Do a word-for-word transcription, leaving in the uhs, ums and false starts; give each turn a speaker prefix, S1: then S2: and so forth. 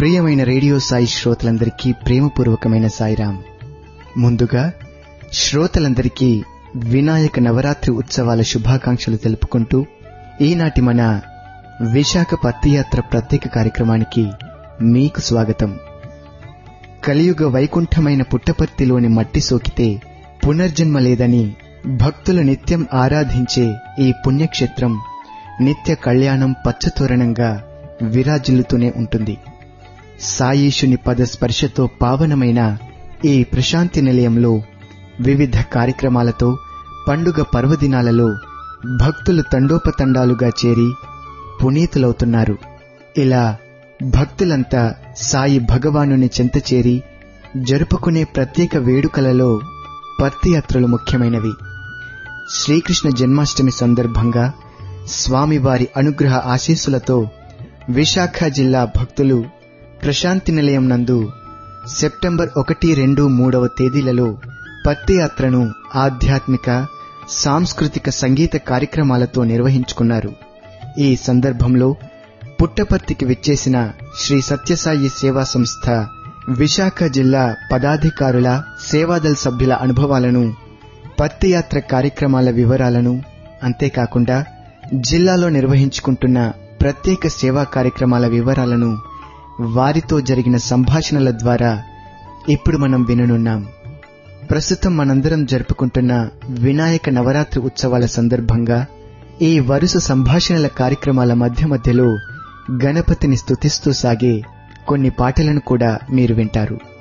S1: ప్రియమైన రేడియో సాయి శ్రోతలందరికీ ప్రేమపూర్వకమైన సాయిరాం. ముందుగా శ్రోతలందరికీ వినాయక నవరాత్రి ఉత్సవాల శుభాకాంక్షలు తెలుపుకుంటూ ఈనాటి మన విశాఖ పత్తియాత్ర ప్రత్యేక కార్యక్రమానికి మీకు స్వాగతం. కలియుగ వైకుంఠమైన పుట్టపర్తిలోని మట్టి సోకితే పునర్జన్మ లేదని భక్తులు నిత్యం ఆరాధించే ఈ పుణ్యక్షేత్రం నిత్య కళ్యాణం పచ్చతోరణంగా విరాజిల్లుతూనే ఉంటుంది. సాయీశుని పద స్పర్శతో పావనమైన ఈ ప్రశాంతి నిలయంలో వివిధ కార్యక్రమాలతో పండుగ పర్వదినాలలో భక్తులు తండోపతండాలుగా చేరి పునీతులవుతున్నారు. ఇలా భక్తులంతా సాయి భగవానుని చెంత చేరి జరుపుకునే ప్రత్యేక వేడుకలలో పత్తియాత్రలు ముఖ్యమైనవి. శ్రీకృష్ణ జన్మాష్టమి సందర్భంగా స్వామివారి అనుగ్రహ ఆశీస్సులతో విశాఖ జిల్లా భక్తులు ప్రశాంతి నిలయం నందు సెప్టెంబర్ ఒకటి రెండు మూడవ తేదీలలో పత్తియాత్రను ఆధ్యాత్మిక సాంస్కృతిక సంగీత కార్యక్రమాలతో నిర్వహించుకున్నారు. ఈ సందర్భంలో పుట్టపర్తికి విచ్చేసిన శ్రీ సత్యసాయి సేవా సంస్థ విశాఖ జిల్లా పదాధికారుల సేవాదళ సభ్యుల అనుభవాలను, పత్తియాత్ర కార్యక్రమాల వివరాలను, అంతేకాకుండా జిల్లాలో నిర్వహించుకుంటున్న ప్రత్యేక సేవా కార్యక్రమాల వివరాలను వారితో జరిగిన సంభాషణల ద్వారా ఇప్పుడు మనం విననున్నాం. ప్రస్తుతం మనందరం జరుపుకుంటున్న వినాయక నవరాత్రి ఉత్సవాల సందర్భంగా ఈ వరుస సంభాషణల కార్యక్రమాల మధ్య మధ్యలో గణపతిని స్తుతిస్తూ సాగే కొన్ని పాటలను కూడా మీరు వింటారు.